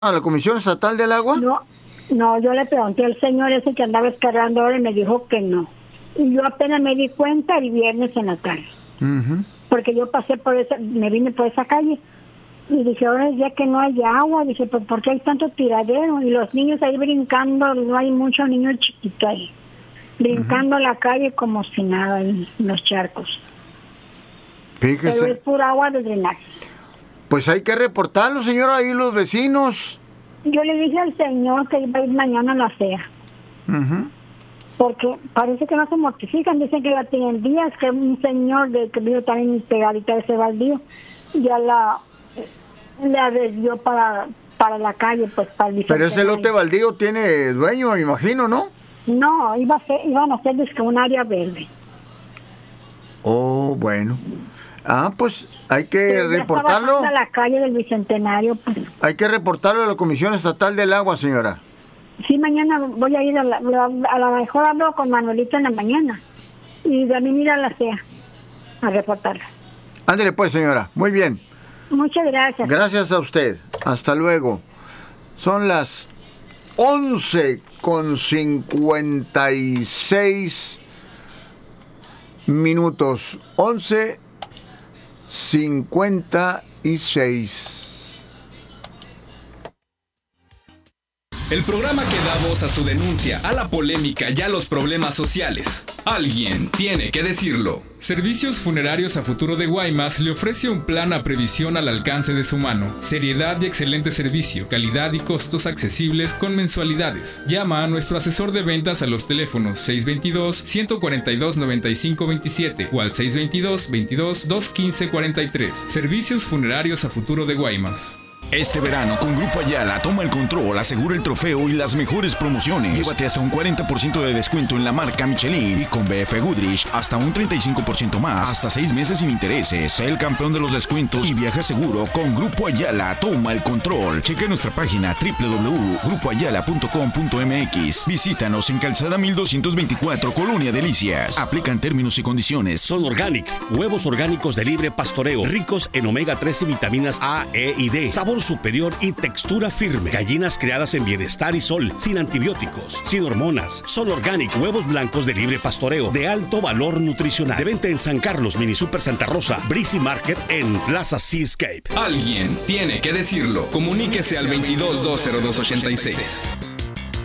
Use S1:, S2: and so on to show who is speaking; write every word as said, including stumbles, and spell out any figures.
S1: a la Comisión Estatal del Agua?
S2: No, no, yo le pregunté al señor ese que andaba descargando ahora y me dijo que no. Y yo apenas me di cuenta el viernes en la tarde.
S1: Uh-huh.
S2: Porque yo pasé por esa, me vine por esa calle. Y dije, ahora ya que no hay agua, dije, pues ¿por qué hay tanto tiradero? Y los niños ahí brincando, no hay muchos niños chiquitos ahí. Brincando uh-huh. a la calle como si nada en los charcos.
S1: Fíjese.
S2: Pero es pura agua de drenaje.
S1: Pues hay que reportarlo, señora, ahí los vecinos.
S2: Yo le dije al señor que iba a ir mañana a la C E A.
S1: Uh-huh.
S2: Porque parece que no se mortifican, dicen que la tienen días, que un señor de que vive también pegadita de ese baldío, ya la, la desvió para, para la calle, pues para el
S1: Pero ese lote baldío tiene dueño, me imagino, ¿no?
S2: No, iba a ser, iban a hacer desde un área verde.
S1: Oh, bueno. Ah, pues hay que reportarlo.
S2: A la calle del Bicentenario. Pues.
S1: Hay que reportarlo a la Comisión Estatal del Agua, señora.
S2: Sí, mañana voy a ir a la, a la mejor hablo con Manuelito en la mañana. Y de mí ir a la C E A a reportarla.
S1: Ándele pues, señora. Muy bien.
S2: Muchas gracias.
S1: Gracias a usted. Hasta luego. Son las once con cincuenta y seis minutos. once cincuenta y seis.
S3: El programa que da voz a su denuncia, a la polémica y a los problemas sociales. Alguien tiene que decirlo. Servicios Funerarios a Futuro de Guaymas le ofrece un plan a previsión al alcance de su mano. Seriedad y excelente servicio, calidad y costos accesibles con mensualidades. Llama a nuestro asesor de ventas a los teléfonos seis dos dos, uno cuatro dos, nueve cinco dos siete o al seis dos dos, veintidós, dos quince cuarenta y tres. Servicios Funerarios a Futuro de Guaymas.
S4: Este verano con Grupo Ayala toma el control, asegura el trofeo y las mejores promociones. Llévate hasta un cuarenta por ciento de descuento en la marca Michelin y con B F Goodrich hasta un treinta y cinco por ciento más, hasta seis meses sin intereses. Sé el campeón de los descuentos y viaja seguro con Grupo Ayala. Toma el control. Checa nuestra página doble u doble u doble u punto grupo ayala punto com punto m x. Visítanos en Calzada mil doscientos veinticuatro, Colonia Delicias. Aplican términos y condiciones.
S5: Son Organic, huevos orgánicos de libre pastoreo, ricos en omega tres y vitaminas A, E y D. Sabor superior y textura firme. Gallinas criadas en bienestar y sol, sin antibióticos, sin hormonas. Son Organic, huevos blancos de libre pastoreo, de alto valor nutricional. De venta en San Carlos, Mini Super Santa Rosa, Breezy Market en Plaza Seascape.
S3: Alguien tiene que decirlo. Comuníquese al veintidós, dos cero dos, ochenta y seis.